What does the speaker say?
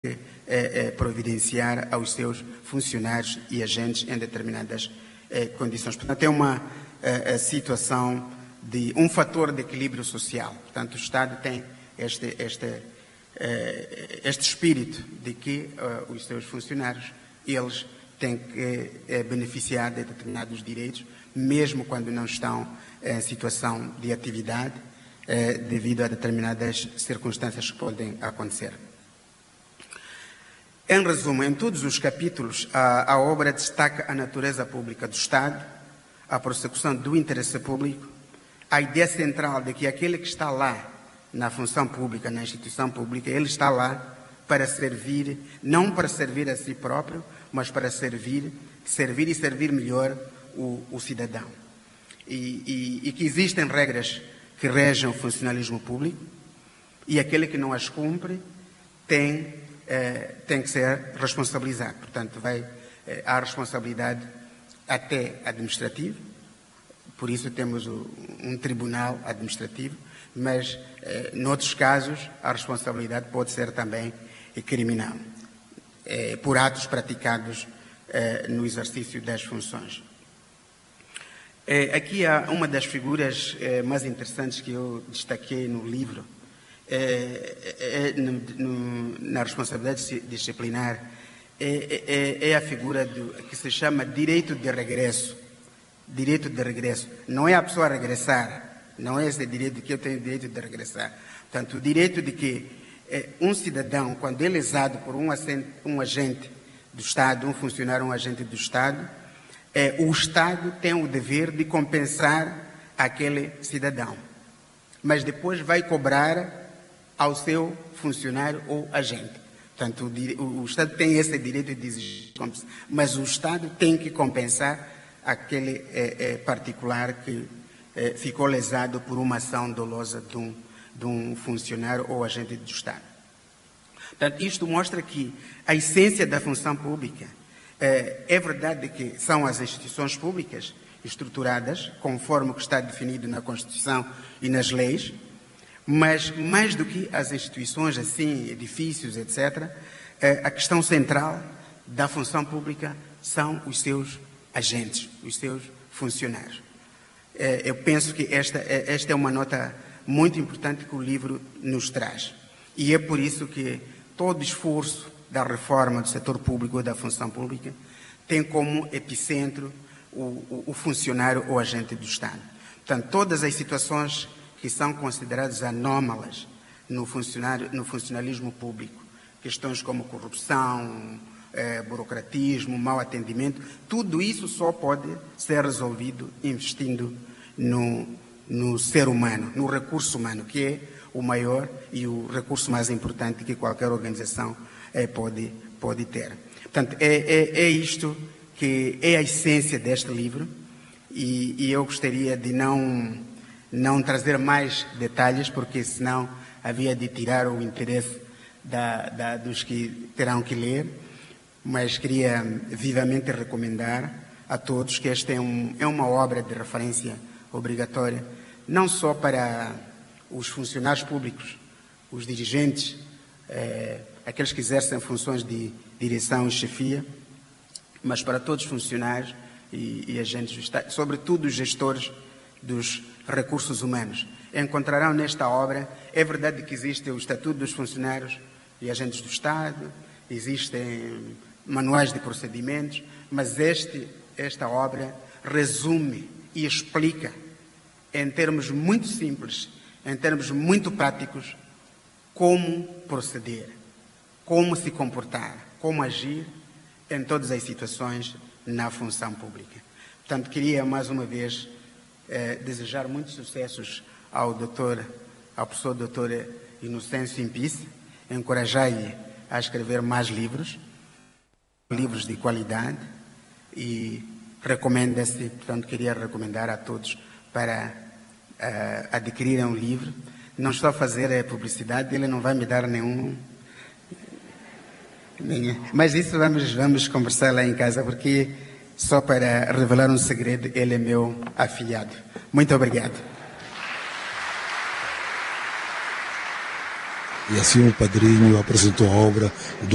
providenciar aos seus funcionários e agentes em determinadas condições. Portanto, é uma situação de um fator de equilíbrio social. Portanto, o Estado tem este espírito de que os seus funcionários, eles têm que beneficiar de determinados direitos, mesmo quando não estão em situação de atividade, devido a determinadas circunstâncias que podem acontecer. Em resumo, em todos os capítulos, a obra destaca a natureza pública do Estado, a prossecução do interesse público, a ideia central de que aquele que está lá na função pública, na instituição pública, ele está lá para servir, não para servir a si próprio, mas para servir melhor o cidadão. E que existem regras que regem o funcionalismo público, e aquele que não as cumpre tem que ser responsabilizado. Portanto, há responsabilidade até administrativa, por isso temos um tribunal administrativo, mas, noutros casos, a responsabilidade pode ser também criminal, por atos praticados no exercício das funções. Aqui há uma das figuras mais interessantes que eu destaquei no livro, na responsabilidade disciplinar, é a figura que se chama direito de regresso. Direito de regresso. Não é a pessoa regressar, não é esse direito que eu tenho direito de regressar. Portanto, o direito de que um cidadão, quando ele é lesado por um agente do Estado, um funcionário, um agente do Estado, o Estado tem o dever de compensar aquele cidadão, mas depois vai cobrar ao seu funcionário ou agente. Portanto, o Estado tem esse direito de exigir, mas o Estado tem que compensar aquele particular que ficou lesado por uma ação dolosa de um funcionário ou agente do Estado. Portanto, isto mostra que a essência da função pública é verdade que são as instituições públicas estruturadas, conforme o que está definido na Constituição e nas leis, mas mais do que as instituições, assim, edifícios, etc., a questão central da função pública são os seus agentes, os seus funcionários. Eu penso que esta é uma nota muito importante que o livro nos traz. E é por isso que todo esforço da reforma do setor público ou da função pública tem como epicentro o funcionário ou agente do Estado. Portanto, todas as situações que são consideradas anómalas no funcionalismo público, questões como corrupção, burocratismo, mau atendimento, tudo isso só pode ser resolvido investindo no ser humano, no recurso humano, que é o maior e o recurso mais importante que qualquer organização pode ter. Portanto, é isto que é a essência deste livro, e eu gostaria de não trazer mais detalhes, porque senão havia de tirar o interesse dos que terão que ler, mas queria vivamente recomendar a todos que esta é uma obra de referência obrigatória, não só para os funcionários públicos, os dirigentes, aqueles que exercem funções de direção e chefia, mas para todos os funcionários e agentes do Estado, sobretudo os gestores dos recursos humanos. Encontrarão nesta obra, é verdade que existe o Estatuto dos Funcionários e Agentes do Estado, existem manuais de procedimentos, mas esta obra resume e explica, em termos muito simples, em termos muito práticos, como proceder, como se comportar, como agir em todas as situações na função pública. Portanto, queria mais uma vez desejar muitos sucessos ao professor Dr. Inocêncio Impice, encorajar-lhe a escrever mais livros de qualidade, e recomenda-se, portanto, queria recomendar a todos para adquirirem um livro. Não estou a fazer publicidade, ele não vai me dar nenhum, mas isso vamos conversar lá em casa, porque só para revelar um segredo, ele é meu afilhado. Muito obrigado. E assim o padrinho apresentou a obra do